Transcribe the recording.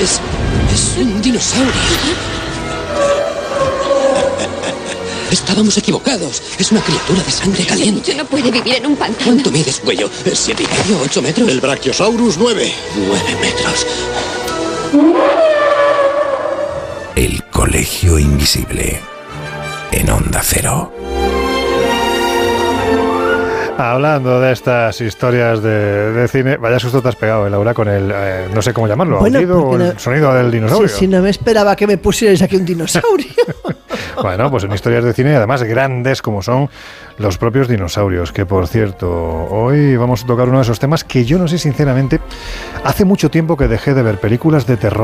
Es un dinosaurio. Estábamos equivocados. Es una criatura de sangre caliente. No puede vivir en un pantano. ¿Cuánto mide su cuello? ¿7,5, 8 metros? El Brachiosaurus 9. 9 metros. El Colegio Invisible. En Onda Cero. Hablando de estas historias de cine, vaya susto te has pegado, Laura, con el, no sé cómo llamarlo, bueno, aullido o el sonido del dinosaurio. Si no me esperaba que me pusierais aquí un dinosaurio. Bueno, pues son historias de cine, además grandes como son los propios dinosaurios, que por cierto, hoy vamos a tocar uno de esos temas que yo no sé sinceramente, hace mucho tiempo que dejé de ver películas de terror